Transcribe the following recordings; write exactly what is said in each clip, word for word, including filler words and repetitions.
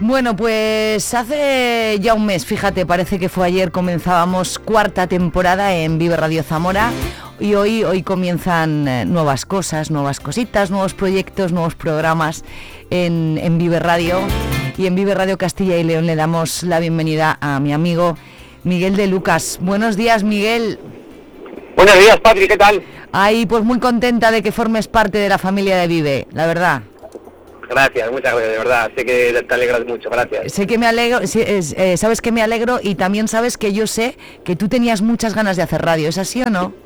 Bueno, pues hace ya un mes, fíjate, parece que fue ayer, comenzábamos cuarta temporada en Vive Radio Zamora y hoy, hoy comienzan eh, nuevas cosas, nuevas cositas, nuevos proyectos, nuevos programas en, en Vive Radio. Y en Vive Radio Castilla y León le damos la bienvenida a mi amigo Miguel de Lucas. Buenos días, Miguel. Buenos días, Patri, ¿qué tal? Ay, pues muy contenta de que formes parte de la familia de Vive, la verdad. Gracias, muchas gracias, de verdad, sé que te alegras mucho, gracias. Sé que me alegro, sí, es, eh, sabes que me alegro y también sabes que yo sé que tú tenías muchas ganas de hacer radio, ¿es así o no?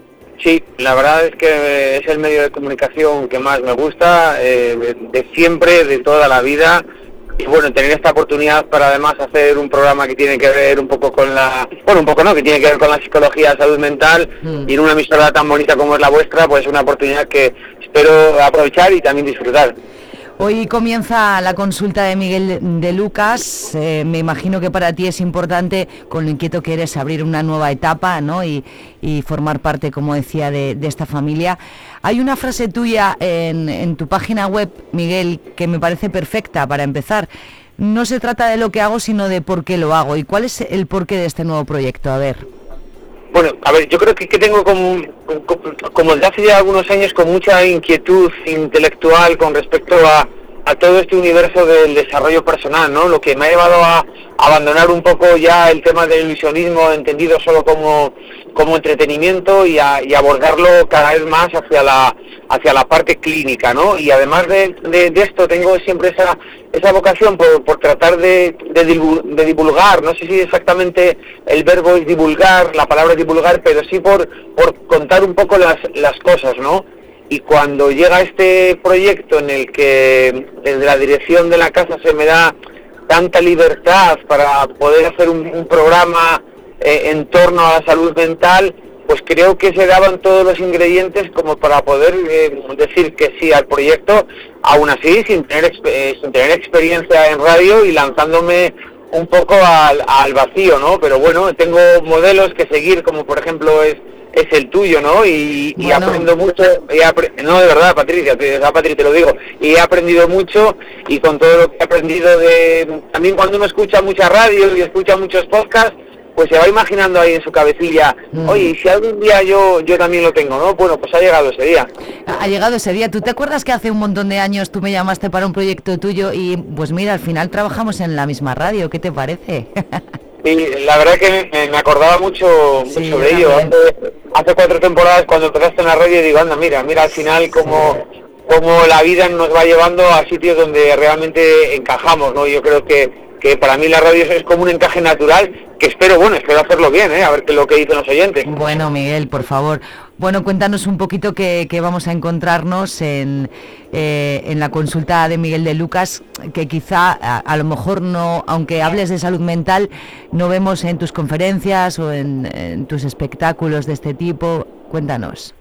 Sí, la verdad es que es el medio de comunicación que más me gusta, eh, de, de siempre, de toda la vida. Y bueno, tener esta oportunidad para además hacer un programa que tiene que ver un poco con la... Bueno, un poco no, que tiene que ver con la psicología, salud mental, mm. y en una emisora tan bonita como es la vuestra, pues es una oportunidad que espero aprovechar y también disfrutar. Hoy comienza la consulta de Miguel de Lucas. Eh, me imagino que para ti es importante, con lo inquieto que eres, abrir una nueva etapa, ¿no? Y, y formar parte, como decía, de, de esta familia. Hay una frase tuya en, en tu página web, Miguel, que me parece perfecta para empezar. No se trata de lo que hago, sino de por qué lo hago. ¿Y cuál es el porqué de este nuevo proyecto? A ver. Bueno, a ver, yo creo que, que tengo como, como, como desde hace ya algunos años con mucha inquietud intelectual con respecto a, a todo este universo del desarrollo personal, ¿no? Lo que me ha llevado a abandonar un poco ya el tema del ilusionismo entendido solo como, como entretenimiento y, a, y abordarlo cada vez más hacia la hacia la parte clínica, ¿no? Y además de, de, de esto tengo siempre esa esa vocación por, por tratar de, de, de divulgar, no sé si exactamente el verbo es divulgar, la palabra es divulgar, pero sí por, por contar un poco las, las cosas, ¿no? Y cuando llega este proyecto en el que desde la dirección de la casa se me da tanta libertad para poder hacer un, un programa eh, en torno a la salud mental, pues creo que se daban todos los ingredientes como para poder eh, decir que sí al proyecto, aún así sin tener, eh, sin tener experiencia en radio y lanzándome un poco al, al vacío, ¿no? Pero bueno, tengo modelos que seguir, como por ejemplo es es el tuyo, ¿no? Y, bueno. y aprendo mucho, y apre- no, de verdad, Patricia, te, a Patri te lo digo, y he aprendido mucho, y con todo lo que he aprendido de... También cuando uno escucha mucha radio y escucha muchos podcasts, pues se va imaginando ahí en su cabecilla, mm. oye, y si algún día yo yo también lo tengo, ¿no? Bueno, pues ha llegado ese día. Ha llegado ese día. ¿Tú te acuerdas que hace un montón de años tú me llamaste para un proyecto tuyo y, pues mira, al final trabajamos en la misma radio? ¿Qué te parece? Sí, la verdad que me, me acordaba mucho, mucho sí, sobre ello. Hace, hace cuatro temporadas cuando empezaste en la radio digo, anda, mira, mira al final cómo, sí. cómo la vida nos va llevando a sitios donde realmente encajamos, ¿no? Yo creo que, que para mí la radio es como un encaje natural, que espero, bueno, espero hacerlo bien, ¿eh? A ver qué es lo que dicen los oyentes. Bueno, Miguel, por favor. Bueno, cuéntanos un poquito qué, qué vamos a encontrarnos en, eh, en la consulta de Miguel de Lucas, que quizá a, a lo mejor no, aunque hables de salud mental, no vemos en tus conferencias o en, en tus espectáculos de este tipo. Cuéntanos.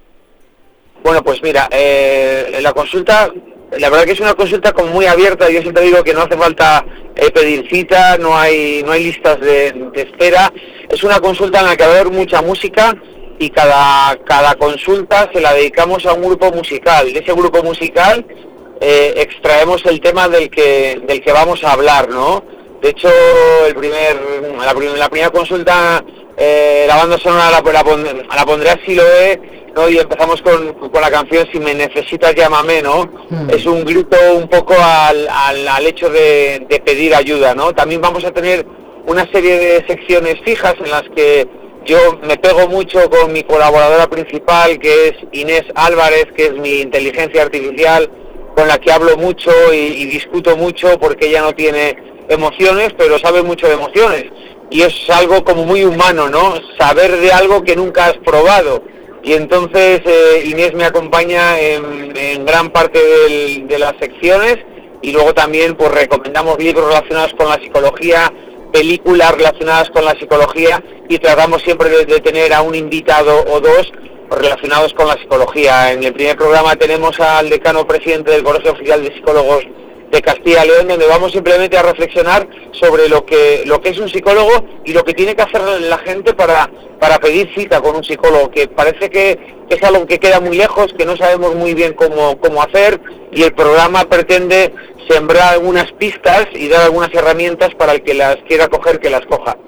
Bueno, pues mira, eh, la consulta, la verdad que es una consulta como muy abierta. Yo siempre digo que no hace falta eh, pedir cita, no hay no hay listas de, de espera. Es una consulta en la que va a haber mucha música y cada cada consulta se la dedicamos a un grupo musical. De ese grupo musical eh, extraemos el tema del que del que vamos a hablar, ¿no? De hecho, el primer la, la primera consulta, eh, la banda sonora la, la, pondré, la pondré a Siloé, ¿no? Y empezamos con, con la canción Si me necesitas, llámame, ¿no? Mm. Es un grito un poco al, al, al hecho de, de pedir ayuda, ¿no? También vamos a tener una serie de secciones fijas en las que yo me pego mucho con mi colaboradora principal, que es Inés Álvarez, que es mi inteligencia artificial, con la que hablo mucho y, y discuto mucho porque ella no tiene emociones, pero sabe mucho de emociones. Y es algo como muy humano, ¿no? Saber de algo que nunca has probado. Y entonces eh, Inés me acompaña en, en gran parte del, de las secciones, y luego también pues recomendamos libros relacionados con la psicología, películas relacionadas con la psicología, y tratamos siempre de, de tener a un invitado o dos relacionados con la psicología. En el primer programa tenemos al decano presidente del Colegio Oficial de Psicólogos de Castilla y León, donde vamos simplemente a reflexionar sobre lo que lo que es un psicólogo y lo que tiene que hacer la gente para para pedir cita con un psicólogo, que parece que es algo que queda muy lejos, que no sabemos muy bien cómo, cómo hacer, y el programa pretende sembrar algunas pistas y dar algunas herramientas para el que las quiera coger, que las coja.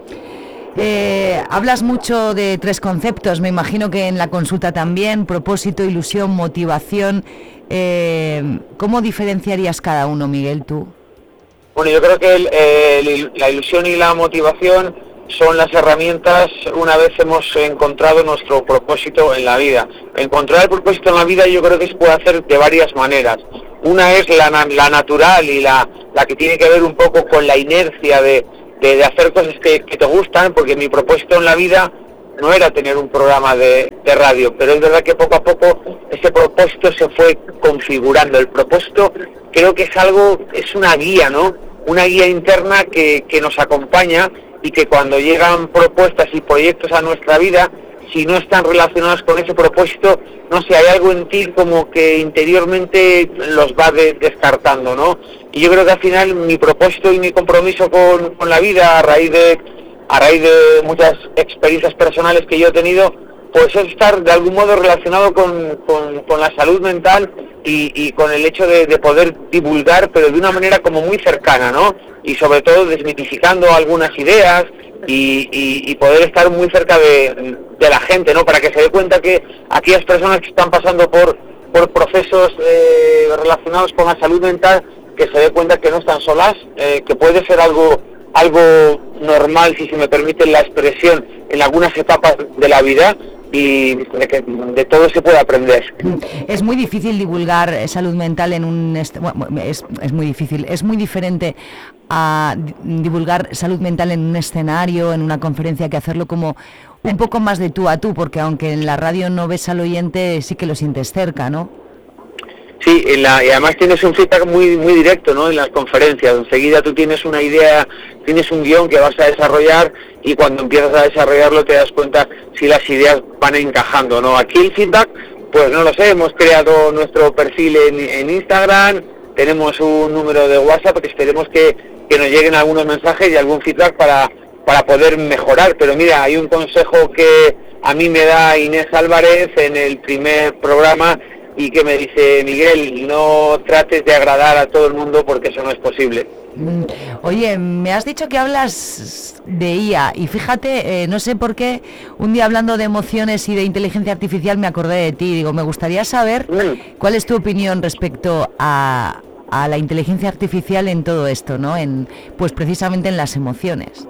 Eh, hablas mucho de tres conceptos, me imagino que en la consulta también: propósito, ilusión, motivación. Eh, ¿Cómo diferenciarías cada uno, Miguel, tú? Bueno, yo creo que el, el, la ilusión y la motivación son las herramientas una vez hemos encontrado nuestro propósito en la vida. Encontrar el propósito en la vida yo creo que se puede hacer de varias maneras. Una es la, la natural y la, la que tiene que ver un poco con la inercia de, de, de hacer cosas que, que te gustan, porque mi propósito en la vida no era tener un programa de, de radio, pero es verdad que poco a poco ese propósito se fue configurando. El propósito creo que es algo, es una guía, ¿no? Una guía interna que, que nos acompaña, y que cuando llegan propuestas y proyectos a nuestra vida, si no están relacionados con ese propósito, no sé, hay algo en ti como que interiormente los va de, descartando, ¿no? Y yo creo que al final mi propósito y mi compromiso con, con la vida, a raíz de a raíz de muchas experiencias personales que yo he tenido, pues es estar de algún modo relacionado con, con, con la salud mental y, y con el hecho de, de poder divulgar, pero de una manera como muy cercana, ¿no? Y sobre todo desmitificando algunas ideas y, y, y poder estar muy cerca de, de la gente, ¿no? Para que se dé cuenta que aquellas personas que están pasando por, por procesos eh, relacionados con la salud mental, que se dé cuenta que no están solas, eh, que puede ser algo algo normal, si se me permite la expresión, en algunas etapas de la vida, y de que de todo se puede aprender. Es muy difícil divulgar salud mental en un est- bueno, es, es muy difícil, es muy diferente a divulgar salud mental en un escenario, en una conferencia, que hacerlo como un poco más de tú a tú, porque aunque en la radio no ves al oyente, sí que lo sientes cerca, ¿no? Sí, en la, y además tienes un feedback muy muy directo, ¿no? En las conferencias, enseguida tú tienes una idea, tienes un guión que vas a desarrollar, y cuando empiezas a desarrollarlo te das cuenta si las ideas van encajando, ¿no? Aquí el feedback, pues no lo sé, hemos creado nuestro perfil en, en Instagram, tenemos un número de WhatsApp, que esperemos que, que nos lleguen algunos mensajes y algún feedback para, para poder mejorar. Pero mira, hay un consejo que a mí me da Inés Álvarez en el primer programa, y que me dice: Miguel, no trates de agradar a todo el mundo, porque eso no es posible. Oye, me has dicho que hablas de I A, y fíjate, eh, no sé por qué, un día hablando de emociones y de inteligencia artificial me acordé de ti. Digo, me gustaría saber mm. cuál es tu opinión respecto a, a la inteligencia artificial en todo esto, ¿no? En, pues precisamente en las emociones.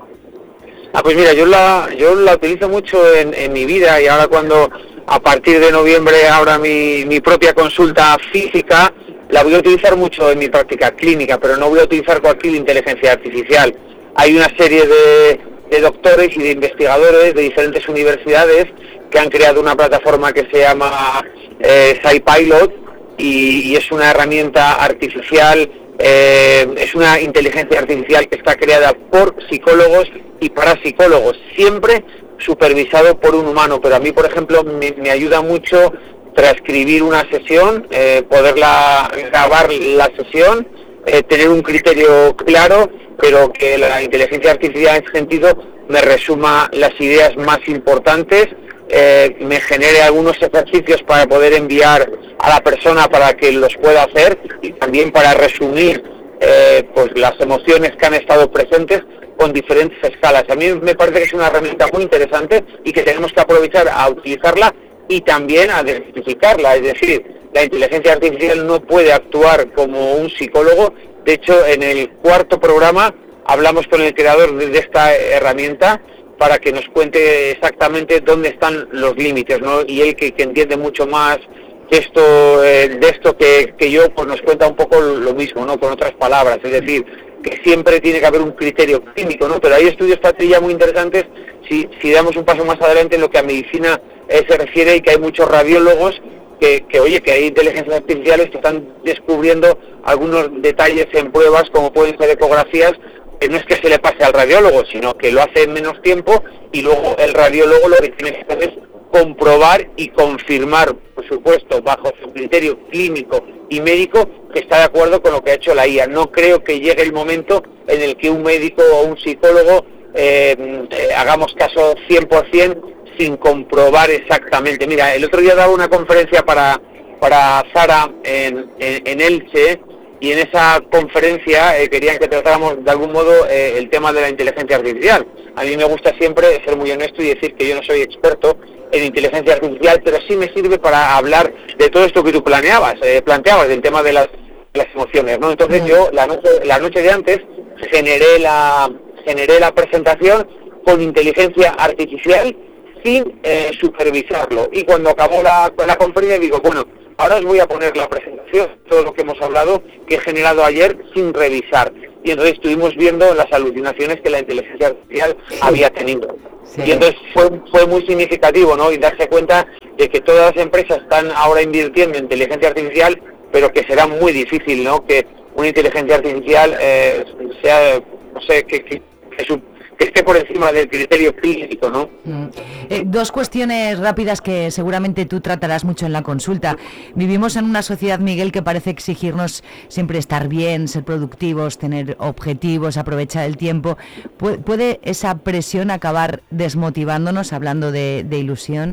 Ah, pues mira, yo la yo la utilizo mucho en, en mi vida, y ahora cuando a partir de noviembre ahora mi, mi propia consulta física la voy a utilizar mucho en mi práctica clínica, pero no voy a utilizar cualquier inteligencia artificial. Hay una serie de, de doctores y de investigadores de diferentes universidades que han creado una plataforma que se llama eh, SciPilot, y, y es una herramienta artificial, eh, es una inteligencia artificial que está creada por psicólogos y para psicólogos, siempre supervisado por un humano. Pero a mí, por ejemplo, me, me ayuda mucho transcribir una sesión, eh, poderla grabar la sesión, eh, tener un criterio claro, pero que la inteligencia artificial en ese sentido me resuma las ideas más importantes, eh, me genere algunos ejercicios para poder enviar a la persona para que los pueda hacer, y también para resumir eh, pues las emociones que han estado presentes con diferentes escalas. A mí me parece que es una herramienta muy interesante y que tenemos que aprovechar a utilizarla y también a desmitificarla. Es decir, la inteligencia artificial no puede actuar como un psicólogo. De hecho, en el cuarto programa hablamos con el creador de esta herramienta para que nos cuente exactamente dónde están los límites, ¿no? Y él, que, que entiende mucho más de esto, eh, de esto que, que yo, pues nos cuenta un poco lo mismo, ¿no? Con otras palabras. Es decir, que siempre tiene que haber un criterio clínico, ¿no? Pero hay estudios, Patricia, muy interesantes si, si damos un paso más adelante en lo que a medicina eh, se refiere, y que hay muchos radiólogos que, que, oye, que hay inteligencias artificiales que están descubriendo algunos detalles en pruebas, como pueden ser ecografías, que no es que se le pase al radiólogo, sino que lo hace en menos tiempo, y luego el radiólogo lo que tiene que hacer es comprobar y confirmar, por supuesto, bajo su criterio clínico y médico, que está de acuerdo con lo que ha hecho la I A. No creo que llegue el momento en el que un médico o un psicólogo eh, eh, hagamos caso cien por ciento sin comprobar exactamente. Mira, el otro día daba una conferencia para, para Zara en, en, en Elche, y en esa conferencia eh, querían que tratáramos de algún modo eh, el tema de la inteligencia artificial. A mí me gusta siempre ser muy honesto y decir que yo no soy experto en inteligencia artificial, pero sí me sirve para hablar de todo esto que tú planeabas, eh, planteabas, del tema de las, las emociones, ¿no? Entonces yo la noche, la noche de antes generé la, generé la presentación con inteligencia artificial sin eh, supervisarlo. Y cuando acabó la, la conferencia digo, bueno, ahora os voy a poner la presentación, todo lo que hemos hablado, que he generado ayer sin revisar. Y entonces estuvimos viendo las alucinaciones que la inteligencia artificial había tenido. Sí. Y entonces fue, fue muy significativo, ¿no? Y darse cuenta de que todas las empresas están ahora invirtiendo en inteligencia artificial, pero que será muy difícil, ¿no? Que una inteligencia artificial eh, sea, no sé, que, que, que su que esté por encima del criterio clínico, ¿no? Mm. Eh, dos cuestiones rápidas que seguramente tú tratarás mucho en la consulta. Vivimos en una sociedad, Miguel, que parece exigirnos siempre estar bien, ser productivos, tener objetivos, aprovechar el tiempo. ¿Pu- ¿Puede esa presión acabar desmotivándonos, hablando de, de ilusión?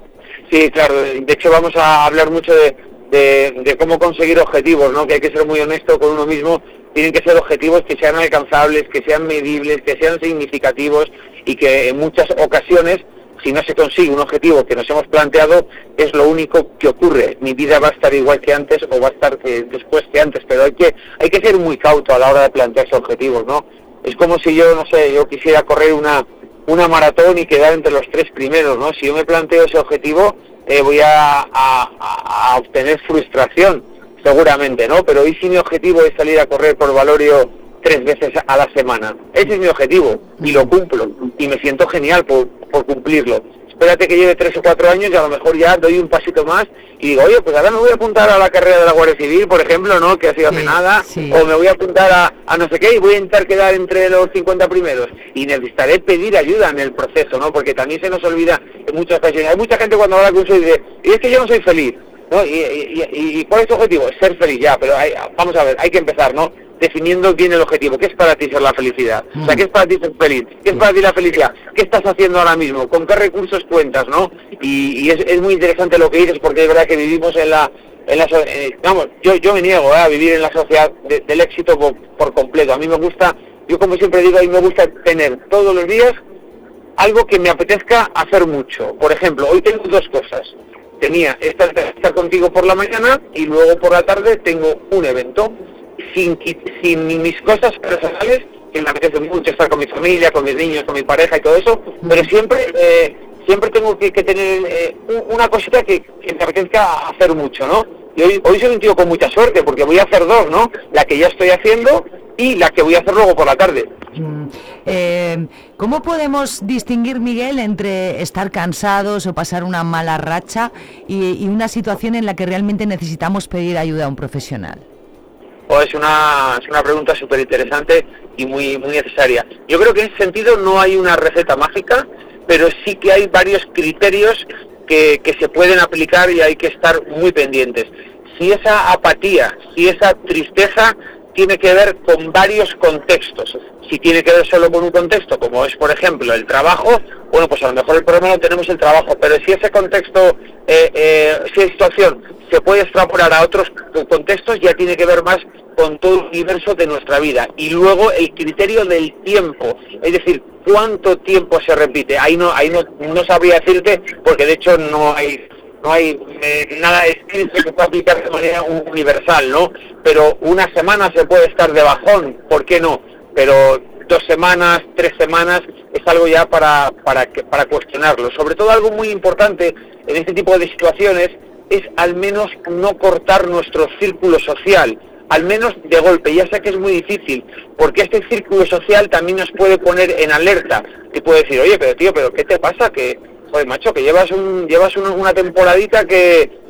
Sí, claro. De hecho, vamos a hablar mucho de, de, de cómo conseguir objetivos, ¿no? Que hay que ser muy honesto con uno mismo. Tienen que ser objetivos que sean alcanzables, que sean medibles, que sean significativos, y que en muchas ocasiones, si no se consigue un objetivo que nos hemos planteado, es lo único que ocurre. Mi vida va a estar igual que antes o va a estar que después que antes, pero hay que hay que ser muy cauto a la hora de plantearse objetivos, ¿no? Es como si yo, no sé, yo quisiera correr una una maratón y quedar entre los tres primeros, ¿no? Si yo me planteo ese objetivo, eh, voy a, a, a obtener frustración, seguramente, ¿no? Pero ¿y si mi objetivo es salir a correr por Valorio tres veces a la semana? Ese es mi objetivo y lo cumplo y me siento genial por, por cumplirlo. Espérate que lleve tres o cuatro años y a lo mejor ya doy un pasito más y digo, oye, pues ahora me voy a apuntar a la carrera de la Guardia Civil, por ejemplo, ¿no? Que ha sido hace sí, nada, sí. O me voy a apuntar a, a no sé qué y voy a intentar quedar entre los cincuenta primeros. Y necesitaré pedir ayuda en el proceso, ¿no? Porque también se nos olvida en muchas ocasiones. Hay mucha gente cuando habla con eso y dice, y es que yo no soy feliz, ¿no? Y, y, y, y ¿cuál es tu objetivo? Ser feliz, ya, pero hay, vamos a ver, hay que empezar, ¿no? Definiendo bien el objetivo. ¿Qué es para ti ser la felicidad? O sea, ¿qué es para ti ser feliz? ¿Qué es para ti la felicidad? ¿Qué estás haciendo ahora mismo? ¿Con qué recursos cuentas, no? Y, y es, es muy interesante lo que dices, porque es verdad que vivimos en la... En la eh, vamos, yo, yo me niego eh, a vivir en la sociedad de, del éxito por, por completo. A mí me gusta, yo como siempre digo, a mí me gusta tener todos los días algo que me apetezca hacer mucho. Por ejemplo, hoy tengo dos cosas. Tenía esta estar contigo por la mañana y luego por la tarde tengo un evento. Sin, sin mis cosas personales, que me apetece mucho estar con mi familia, con mis niños, con mi pareja y todo eso, pero siempre eh, siempre tengo que, que tener eh, una cosita que, que me apetezca hacer mucho, ¿no? Y hoy, hoy soy un tío con mucha suerte, porque voy a hacer dos, ¿no? La que ya estoy haciendo y la que voy a hacer luego por la tarde. Mm, eh, ¿Cómo podemos distinguir, Miguel, entre estar cansados o pasar una mala racha y, y una situación en la que realmente necesitamos pedir ayuda a un profesional? Oh, es una es una pregunta súper interesante y muy muy necesaria. Yo creo que en ese sentido no hay una receta mágica, pero sí que hay varios criterios que, que se pueden aplicar y hay que estar muy pendientes. Si esa apatía, si esa tristeza tiene que ver con varios contextos. Si tiene que ver solo con un contexto, como es, por ejemplo, el trabajo, bueno, pues a lo mejor el problema no tenemos el trabajo, pero si ese contexto, eh, eh, si esa situación se puede extrapolar a otros contextos, ya tiene que ver más con todo el universo de nuestra vida. Y luego el criterio del tiempo, es decir, cuánto tiempo se repite. Ahí no, ahí no, no sabría decirte, porque de hecho no hay... no hay eh, nada escrito que se pueda aplicar de manera universal, ¿no? Pero una semana se puede estar de bajón, ¿por qué no? Pero dos semanas, tres semanas, es algo ya para, para, para cuestionarlo. Sobre todo algo muy importante en este tipo de situaciones es al menos no cortar nuestro círculo social, al menos de golpe. Ya sé que es muy difícil, porque este círculo social también nos puede poner en alerta, que puede decir, oye, pero tío, pero ¿qué te pasa? Que joder, macho, que llevas un llevas un, una temporadita que,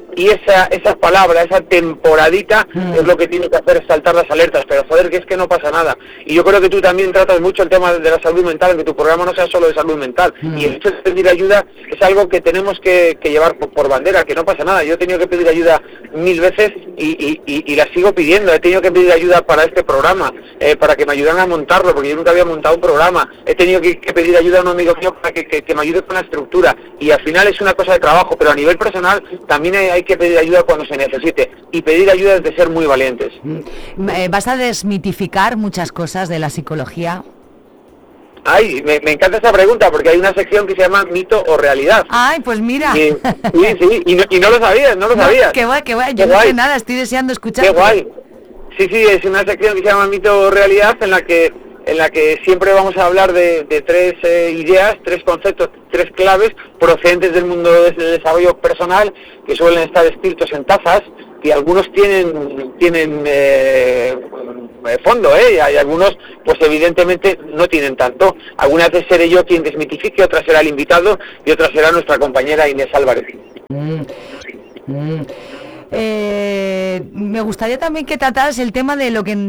y esa esa palabra, esa temporadita Mm. es lo que tiene que hacer saltar las alertas, pero joder, que es que no pasa nada. Y yo creo que tú también tratas mucho el tema de la salud mental, que tu programa no sea solo de salud mental, Mm. y el hecho de pedir ayuda es algo que tenemos que, que llevar por, por bandera, que no pasa nada. Yo he tenido que pedir ayuda mil veces y, y, y, y la sigo pidiendo. He tenido que pedir ayuda para este programa, eh, para que me ayudaran a montarlo, porque yo nunca había montado un programa. He tenido que, que pedir ayuda a un amigo mío para que, que, que me ayude con la estructura, y al final es una cosa de trabajo, pero a nivel personal también hay, hay que pedir ayuda cuando se necesite, y pedir ayuda es de ser muy valientes. Mm. Eh, ¿Vas a desmitificar muchas cosas de la psicología? Ay, me, me encanta esa pregunta, porque hay una sección que se llama mito o realidad. Ay, pues mira. Y, sí, sí, y no, y no lo sabías, no lo No, sabías. qué guay, qué guay. Qué Yo no guay. sé nada, estoy deseando escuchar. Qué guay. Sí, sí, es una sección que se llama Mito o Realidad, en la que en la que siempre vamos a hablar de, de tres eh, ideas, tres conceptos, tres claves procedentes del mundo del desarrollo personal, que suelen estar escritos en tazas, y algunos tienen tienen eh, fondo, ¿eh? Y hay algunos, pues evidentemente no tienen tanto. Algunas veces seré yo quien desmitifique, otras será el invitado y otras será nuestra compañera Inés Álvarez. Mm. Mm. Eh, me gustaría también que trataras el tema de lo que